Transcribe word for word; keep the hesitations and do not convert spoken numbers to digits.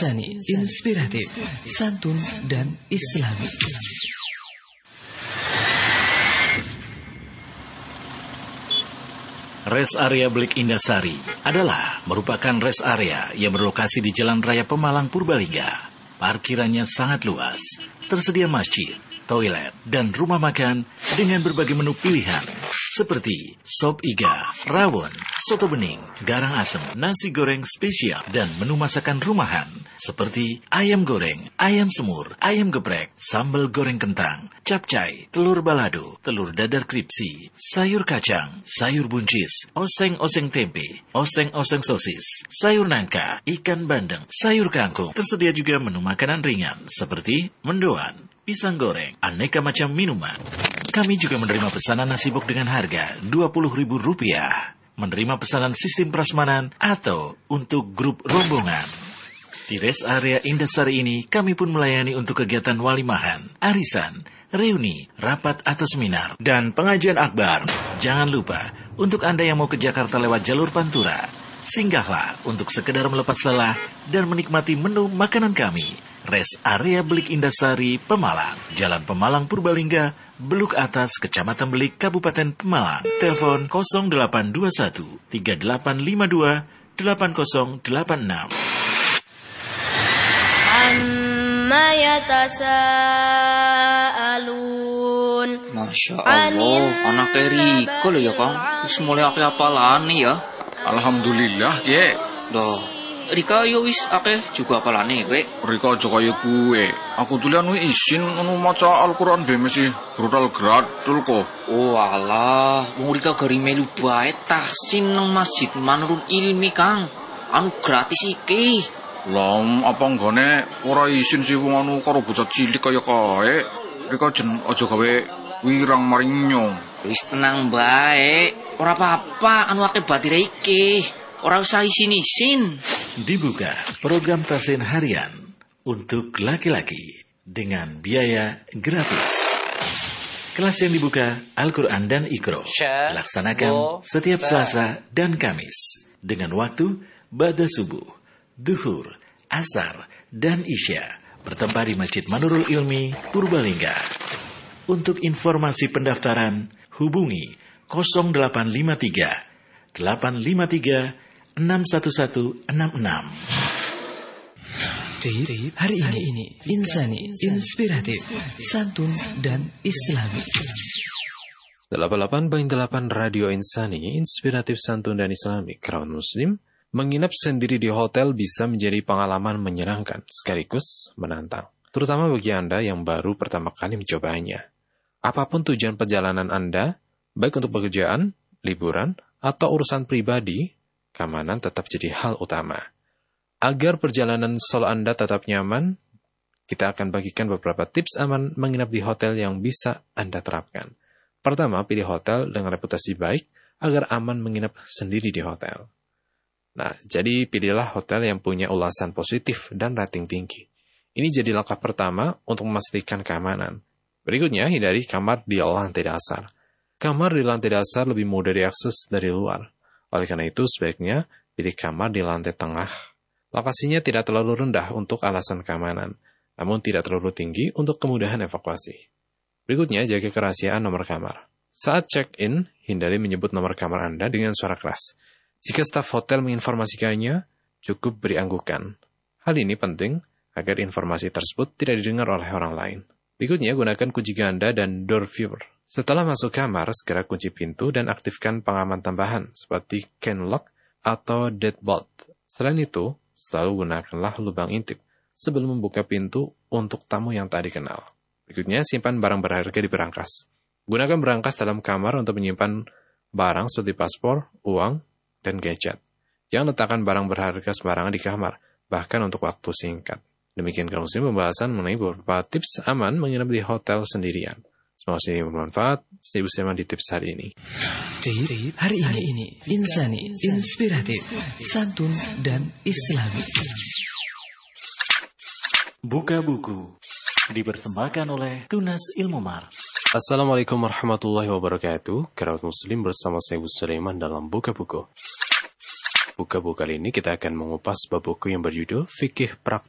insani, inspiratif, santun, dan islami. Rest Area Blik Indasari adalah merupakan rest area yang berlokasi di Jalan Raya Pemalang, Purbalingga. Parkirannya sangat luas, tersedia masjid, toilet, dan rumah makan dengan berbagai menu pilihan seperti sop iga, rawon, soto bening, garang asem, nasi goreng spesial, dan menu masakan rumahan seperti ayam goreng, ayam semur, ayam geprek, sambal goreng kentang, capcay, telur balado, telur dadar kripsi, sayur kacang, sayur buncis, oseng-oseng tempe, oseng-oseng sosis, sayur nangka, ikan bandeng, sayur kangkung. Tersedia juga menu makanan ringan seperti mendoan, pisang goreng, aneka macam minuman. Kami juga menerima pesanan nasi bok dengan harga dua puluh ribu rupiah. Menerima pesanan sistem prasmanan atau untuk grup rombongan. Di Rest Area Indasari ini, kami pun melayani untuk kegiatan walimahan, arisan, reuni, rapat atau seminar, dan pengajian akbar. Jangan lupa, untuk Anda yang mau ke Jakarta lewat jalur Pantura, singgahlah untuk sekedar melepas lelah dan menikmati menu makanan kami. Rest Area Blik Indasari, Pemalang, Jalan Pemalang, Purbalingga, Beluk Atas, Kecamatan Belik, Kabupaten Pemalang. Telepon nol delapan dua satu tiga delapan lima dua delapan nol delapan enam. Amma yatasaalun. Masya Allah, anak Eriko loh ya Kang. Terus mulai akeh apalan nih ya. Alhamdulillah, Ki. Doh, Rika yo wis akeh juga apalane kowe. Rika aja kaya kuwe. Aku tulian wi isin ngono maca Al-Qur'an be mesti brutal gratul kok. Oh alah, wong Rika gari melu bae tahsin nang Masjid Manurul Ilmi Kang. Anu gratis iki. Lah apa nggone ora isin sih wong anu karo bocah cilik kaya kae. Rika jen aja gawe wirang maring nyong. Wis tenang bae. Ora apa-apa anu akeh batire iki. Ora usah isin-isin. Dibuka program tahsin harian untuk laki-laki dengan biaya gratis. Kelas yang dibuka Al-Quran dan Iqra dilaksanakan setiap Selasa dan Kamis dengan waktu ba'da subuh, duhur, asar, dan isya bertempat di Masjid Manurul Ilmi, Purbalingga. Untuk informasi pendaftaran hubungi nol delapan lima tiga delapan lima tiga enam satu satu enam enam. Tip hari ini, ini insani, inspiratif, santun, dan islami. delapan puluh delapan koma delapan Radio Insani, inspiratif, santun, dan islami. Kawan muslim, menginap sendiri di hotel bisa menjadi pengalaman menyenangkan sekaligus menantang. Terutama bagi Anda yang baru pertama kali mencobanya. Apapun tujuan perjalanan Anda, baik untuk pekerjaan, liburan, atau urusan pribadi, keamanan tetap jadi hal utama. Agar perjalanan solo Anda tetap nyaman, kita akan bagikan beberapa tips aman menginap di hotel yang bisa Anda terapkan. Pertama, pilih hotel dengan reputasi baik agar aman menginap sendiri di hotel. Nah, jadi pilihlah hotel yang punya ulasan positif dan rating tinggi. Ini jadi langkah pertama untuk memastikan keamanan. Berikutnya, hindari kamar di lantai dasar. Kamar di lantai dasar lebih mudah diakses dari luar. Oleh karena itu, sebaiknya pilih kamar di lantai tengah. Lokasinya tidak terlalu rendah untuk alasan keamanan, namun tidak terlalu tinggi untuk kemudahan evakuasi. Berikutnya, jaga kerahasiaan nomor kamar. Saat check-in, hindari menyebut nomor kamar Anda dengan suara keras. Jika staf hotel menginformasikannya, cukup beri anggukan. Hal ini penting agar informasi tersebut tidak didengar oleh orang lain. Berikutnya, gunakan kunci ganda dan door viewer. Setelah masuk kamar, segera kunci pintu dan aktifkan pengaman tambahan seperti can lock atau deadbolt. Selain itu, selalu gunakanlah lubang intip sebelum membuka pintu untuk tamu yang tak dikenal. Berikutnya, simpan barang berharga di berangkas. Gunakan berangkas dalam kamar untuk menyimpan barang seperti paspor, uang, dan gadget. Jangan letakkan barang berharga sembarangan di kamar, bahkan untuk waktu singkat. Demikian kaum muslim pembahasan mengenai beberapa tips aman menginap di hotel sendirian. Semoga ini bermanfaat. Saya Ibu di tips hari ini. Tip hari ini, ini insani, inspiratif, santun, dan islami. Buka buku dipersembahkan oleh Tunas Ilmu Mar. Assalamualaikum warahmatullahi wabarakatuh. Kerabat muslim bersama saya Ibu Sulaiman dalam Buka Buku. Buka buku kali ini kita akan mengupas bab buku yang berjudul Fikih Praktik